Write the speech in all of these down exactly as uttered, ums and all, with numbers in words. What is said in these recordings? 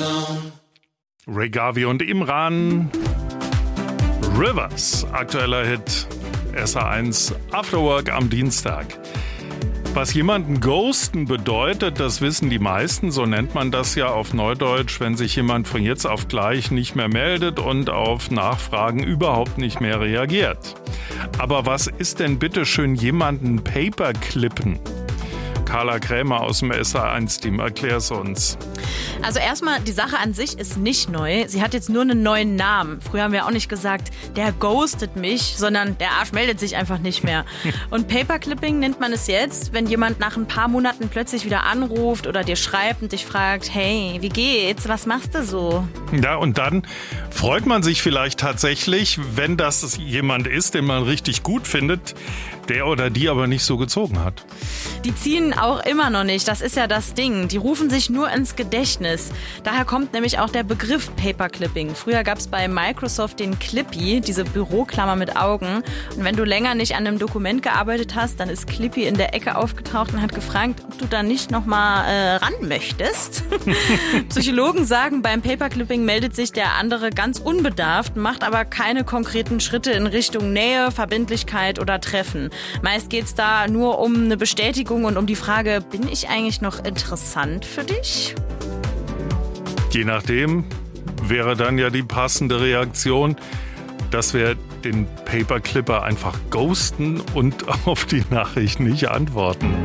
Ray Garvey und Imran. Rivers, aktueller Hit, S H eins Afterwork am Dienstag. Was jemanden ghosten bedeutet, das wissen die meisten. So nennt man das ja auf Neudeutsch, wenn sich jemand von jetzt auf gleich nicht mehr meldet und auf Nachfragen überhaupt nicht mehr reagiert. Aber was ist denn bitte schön jemanden paperclippen? Carla Krämer aus dem S H eins Team, erklär's uns. Also erstmal, die Sache an sich ist nicht neu. Sie hat jetzt nur einen neuen Namen. Früher haben wir auch nicht gesagt, der ghostet mich, sondern der Arsch meldet sich einfach nicht mehr. Und Paperclipping nennt man es jetzt, wenn jemand nach ein paar Monaten plötzlich wieder anruft oder dir schreibt und dich fragt, hey, wie geht's, was machst du so? Ja, und dann freut man sich vielleicht tatsächlich, wenn das jemand ist, den man richtig gut findet, der oder die aber nicht so gezogen hat. Die ziehen auch immer noch nicht, das ist ja das Ding. Die rufen sich nur ins Gedächtnis. Daher kommt nämlich auch der Begriff Paperclipping. Früher gab es bei Microsoft den Clippy, diese Büroklammer mit Augen. Und wenn du länger nicht an einem Dokument gearbeitet hast, dann ist Clippy in der Ecke aufgetaucht und hat gefragt, ob du da nicht nochmal äh, ran möchtest. Psychologen sagen, beim Paperclipping meldet sich der andere ganz unbedarft, macht aber keine konkreten Schritte in Richtung Nähe, Verbindlichkeit oder Treffen. Meist geht es da nur um eine Bestätigung und um die Frage, bin ich eigentlich noch interessant für dich? Je nachdem wäre dann ja die passende Reaktion, dass wir den Paperclipper einfach ghosten und auf die Nachricht nicht antworten.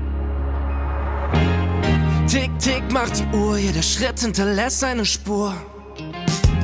Tick, tick, macht die Uhr, jeder Schritt hinterlässt eine Spur.